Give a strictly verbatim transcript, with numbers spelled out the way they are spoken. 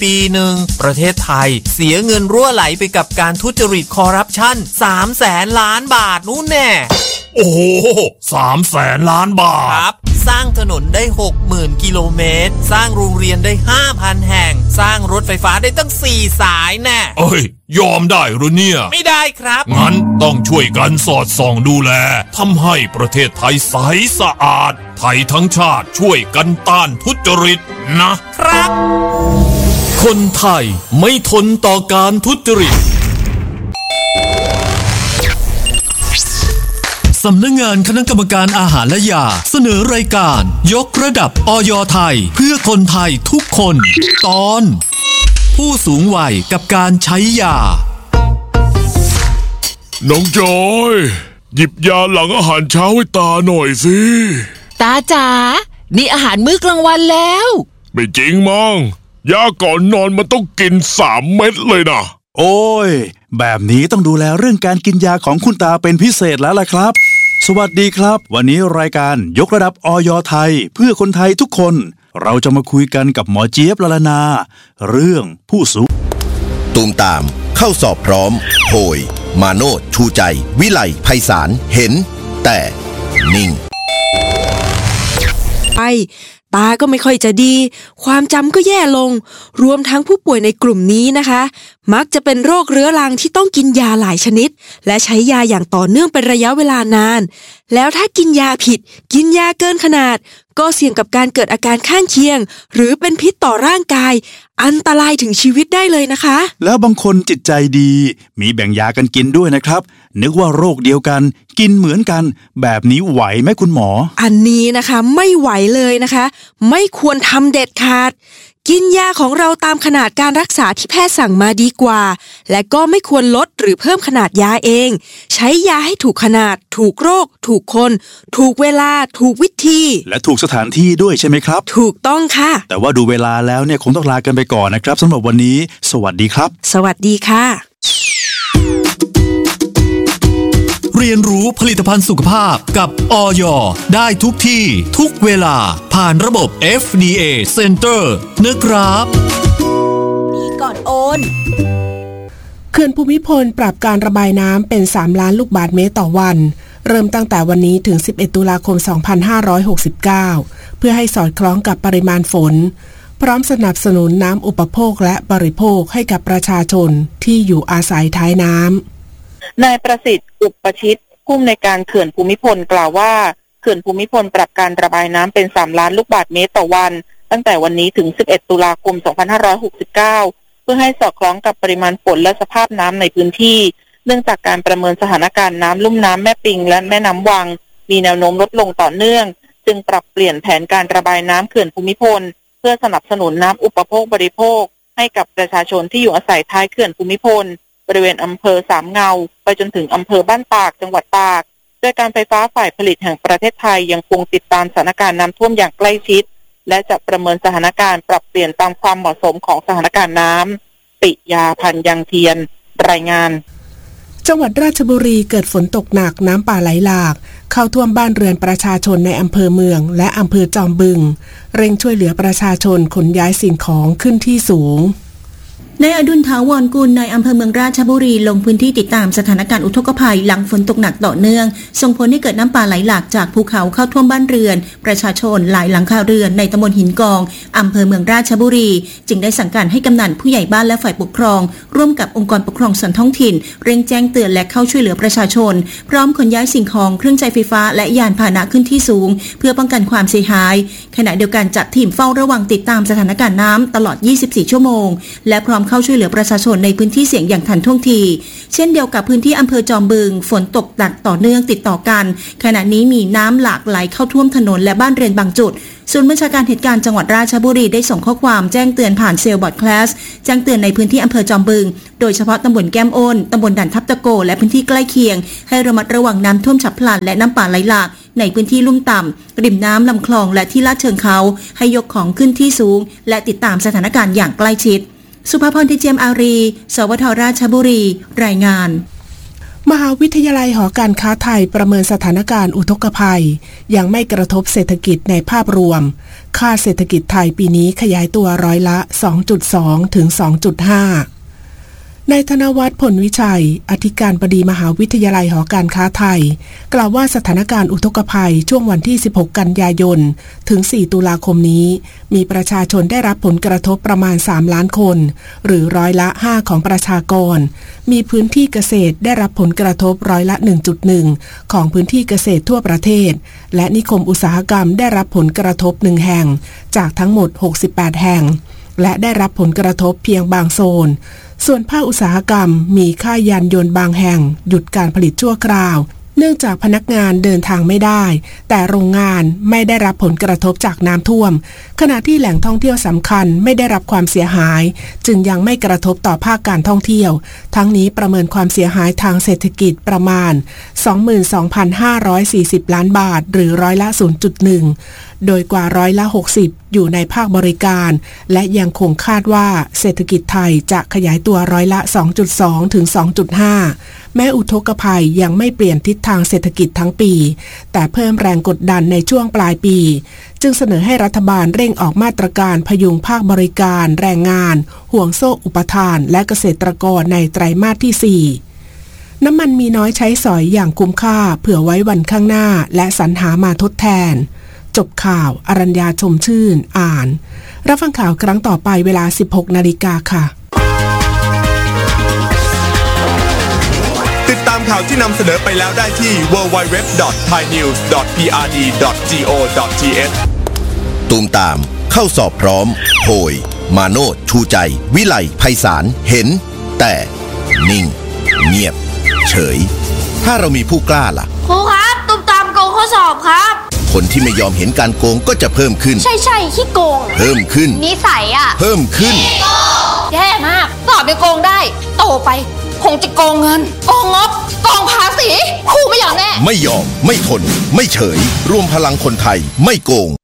ปีหนึ่งประเทศไทยเสียเงินรั่วไหลไปกับการทุจริตคอร์รัปชันสามแสนล้านบาทนู่นแน่โอ้โหสามแสนล้านบาทครับสร้างถนนได้ หกหมื่น กิโลเมตรสร้างโรงเรียนได้ ห้าพัน แห่งสร้างรถไฟฟ้าได้ตั้งสี่สายแน่เอ้ยยอมได้หรือเนี่ยไม่ได้ครับงั้นต้องช่วยกันสอดส่องดูแลทำให้ประเทศไทยใสสะอาดไทยทั้งชาติช่วยกันต้านทุจริตนะครับคนไทยไม่ทนต่อการทุจริตสำนักงานคณะกรรมการอาหารและยาเสนอรายการยกระดับอย.ไทยเพื่อคนไทยทุกคนตอนผู้สูงวัยกับการใช้ยาน้องจอยหยิบยาหลังอาหารเช้าให้ตาหน่อยสิตาจ๋านี่อาหารมื้อกลางวันแล้วไม่จริงมั้งยาก่อนนอนมันต้องกินสามเม็ดเลยนะโอ้ยแบบนี้ต้องดูแลเรื่องการกินยาของคุณตาเป็นพิเศษแล้วล่ะครับสวัสดีครับวันนี้รายการยกระดับอย.ไทยเพื่อคนไทยทุกคนเราจะมาคุยกันกับหมอเจี๊ยบละลานาเรื่องผู้สูงตูมตามเข้าสอบพร้อมโหยมาโนดชูใจวิไลไพศาลเห็นแต่นิ่งไปตาก็ไม่ค่อยจะดีความจำก็แย่ลงรวมทั้งผู้ป่วยในกลุ่มนี้นะคะมักจะเป็นโรคเรื้อรังที่ต้องกินยาหลายชนิดและใช้ยาอย่างต่อเนื่องเป็นระยะเวลานานแล้วถ้ากินยาผิดกินยาเกินขนาดก็เสี่ยงกับการเกิดอาการข้างเคียงหรือเป็นพิษต่อร่างกายอันตรายถึงชีวิตได้เลยนะคะแล้วบางคนจิตใจดีมีแบ่งยากันกินด้วยนะครับนึกว่าโรคเดียวกันกินเหมือนกันแบบนี้ไหวไหมคุณหมออันนี้นะคะไม่ไหวเลยนะคะไม่ควรทำเด็ดขาดกินยาของเราตามขนาดการรักษาที่แพทย์สั่งมาดีกว่าและก็ไม่ควรลดหรือเพิ่มขนาดยาเองใช้ยาให้ถูกขนาดถูกโรคถูกคนถูกเวลาถูกวิธีและถูกสถานที่ด้วยใช่ไหมครับถูกต้องค่ะแต่ว่าดูเวลาแล้วเนี่ยคงต้องลากันไปก่อนนะครับสำหรับวันนี้สวัสดีครับสวัสดีค่ะเรียนรู้ผลิตภัณฑ์สุขภาพกับอย.ได้ทุกที่ทุกเวลาผ่านระบบ เอฟ ดี เอ Center นะครับมีก่อนโอนเขื่อนภูมิพลปรับการระบายน้ำเป็นสามล้านลูกบาศก์เมตรต่อวันเริ่มตั้งแต่วันนี้ถึงสิบเอ็ดตุลาคมสองพันห้าร้อยหกสิบเก้าเพื่อให้สอดคล้องกับปริมาณฝนพร้อมสนับสนุนน้ำอุปโภคและบริโภคให้กับประชาชนที่อยู่อาศัยท้ายน้ำนายประสิทธิ์อุปชิตผู้อำนวยการเขื่อนภูมิพลกล่าวว่าเขื่อนภูมิพลปรับการระบายน้ำเป็นสามล้านลูกบาศก์เมตรต่อวันตั้งแต่วันนี้ถึงสิบเอ็ดตุลาคมสองพันห้าร้อยหกสิบเก้าเพื่อให้สอดคล้องกับปริมาณฝนและสภาพน้ำในพื้นที่เนื่องจากการประเมินสถานการณ์น้ำลุ่มน้ำแม่ปิงและแม่น้ำวังมีแนวโน้มลดลงต่อเนื่องจึงปรับเปลี่ยนแผนการระบายน้ำเขื่อนภูมิพลเพื่อสนับสนุนน้ำอุปโภคบริโภคให้กับประชาชนที่อยู่อาศัยท้ายเขื่อนภูมิพลบริเวณอำเภอสามเงาไปจนถึงอำเภอบ้านตากจังหวัดตากโดยการไฟฟ้าฝ่ายผลิตแห่งประเทศไทยยังคงติดตามสถานการณ์น้ำท่วมอย่างใกล้ชิดและจะประเมินสถานการณ์ปรับเปลี่ยนตามความเหมาะสมของสถานการณ์น้ำปิยาพันธ์ยังเทียนรายงานจังหวัดราชบุรีเกิดฝนตกหนักน้ำป่าไหลหลากเข้าท่วมบ้านเรือนประชาชนในอำเภอเมืองและอำเภอจอมบึงเร่งช่วยเหลือประชาชนขนย้ายสิ่งของขึ้นที่สูงนายอดุลถาวรกุลนายอำเภอเมืองราชบุรีลงพื้นที่ติดตามสถานการณ์อุทกภัยหลังฝนตกหนักต่อเนื่องส่งผลให้เกิดน้ำป่าไหลหลากจากภูเขาเข้าท่วมบ้านเรือนประชาชนหลายหลังคาเรือนในตำบลหินกองอำเภอเมืองราชบุรีจึงได้สั่งการให้กำนันผู้ใหญ่บ้านและฝ่ายปกครองร่วมกับองค์กรปกครองส่วนท้องถิ่นเร่งแจ้งเตือนและเข้าช่วยเหลือประชาชนพร้อมขนย้ายสิ่งของเครื่องใช้ไฟฟ้าและยานพาหนะขึ้นที่สูงเพื่อป้องกันความเสียหายขณะเดียวกันจัดทีมเฝ้าระวังติดตามสถานการณ์น้ำตลอดยี่สิบสี่ชั่วโมงและพร้อมเข้าช่วยเหลือประชาชนในพื้นที่เสี่ยงอย่างทันท่วงทีเช่นเดียวกับพื้นที่อำเภอจอมบึงฝนตกหนักต่อเนื่องติดต่อกันขณะนี้มีน้ำหลากไหลเข้าท่วมถนนและบ้านเรือนบางจุดศูนย์บัญชาการเหตุการณ์จังหวัดราชบุรีได้ส่งข้อความแจ้งเตือนผ่านเซลล์บอร์ดแคลสแจ้งเตือนในพื้นที่อำเภอจอมบึงโดยเฉพาะตำบลแก้มโอนตำบลด่านทับตะโกและพื้นที่ใกล้เคียงให้ระมัดระวังน้ำท่วมฉับพลันและน้ำป่าไหลหลากในพื้นที่ลุ่มต่ำริมน้ำลำคลองและที่ลาดเชิงเขาให้ยกของขึ้นที่สูงและติดตามสถานการณ์อย่างใกล้ชิดสุภาพร ทิเจียมอารีสวทราชบุรีรายงานมหาวิทยาลัยหอการค้าไทยประเมินสถานการณ์อุทกภัยยังไม่กระทบเศรษฐกิจในภาพรวมค่าเศรษฐกิจไทยปีนี้ขยายตัวร้อยละ สองจุดสอง ถึง สองจุดห้า นายธนวัฒน์ผลวิชัยอธิการบดีมหาวิทยาลัยหอการค้าไทยกล่าวว่าสถานการณ์อุทกภัยช่วงวันที่สิบหกกันยายนถึงสี่ตุลาคมนี้มีประชาชนได้รับผลกระทบประมาณสามล้านคนหรือร้อยละห้าของประชากรมีพื้นที่เกษตรได้รับผลกระทบร้อยละ หนึ่งจุดหนึ่ง ของพื้นที่เกษตรทั่วประเทศและนิคมอุตสาหกรรมได้รับผลกระทบหนึ่งแห่งจากทั้งหมดหกสิบแปดแห่งและได้รับผลกระทบเพียงบางโซนส่วนภาคอุตสาหกรรมมีค่ายยานยนต์บางแห่งหยุดการผลิตชั่วคราวเนื่องจากพนักงานเดินทางไม่ได้แต่โรงงานไม่ได้รับผลกระทบจากน้ำท่วมขณะที่แหล่งท่องเที่ยวสำคัญไม่ได้รับความเสียหายจึงยังไม่กระทบต่อภาคการท่องเที่ยวทั้งนี้ประเมินความเสียหายทางเศรษฐกิจประมาณ สองหมื่นสองพันห้าร้อยสี่สิบ ล้านบาทหรือร้อยละ ศูนย์จุดหนึ่ง โดยกว่าร้อยละหกสิบอยู่ในภาคบริการและยังคงคาดว่าเศรษฐกิจไทยจะขยายตัวร้อยละ สองจุดสอง ถึง สองจุดห้า แม้อุทกภัยยังไม่เปลี่ยนทิศทางเศรษฐกิจทั้งปีแต่เพิ่มแรงกดดันในช่วงปลายปีจึงเสนอให้รัฐบาลเร่งออกมาตรการพยุงภาคบริการแรงงานห่วงโซ่อุปทานและเกษตรกรในไตรมาสที่สี่น้ำมันมีน้อยใช้สอยอย่างคุ้มค่าเผื่อไว้วันข้างหน้าและสรรหามาทดแทนจบข่าวอรัญญาชมชื่นอ่านรับฟังข่าวครั้งต่อไปเวลา สิบหกนาฬิกาค่ะติดตามข่าวที่นำเสนอไปแล้วได้ที่ ดับเบิลยู ดับเบิลยู ดับเบิลยู ดอท ไทยนิวส์ ดอท พี อาร์ ดี ดอท จี โอ ดอท ที เอชตูมตามเข้าสอบพร้อมโพยมาโนดชูใจวิไลไพศาลเห็นแต่นิ่งเงียบเฉยถ้าเรามีผู้กล้าล่ะครูครับตูมตามโกงข้อสอบครับคนที่ไม่ยอมเห็นการโกงก็จะเพิ่มขึ้นใช่ใช่ขี้โกงเพิ่มขึ้นนิสัยอ่ะเพิ่มขึ้นแย่มากสอบยังโกงได้โตไปคงจะโกงเงินโกงงบโกงภาษีครูไม่ยอมแน่ไม่ยอมไม่ทนไม่เฉยรวมพลังคนไทยไม่โกง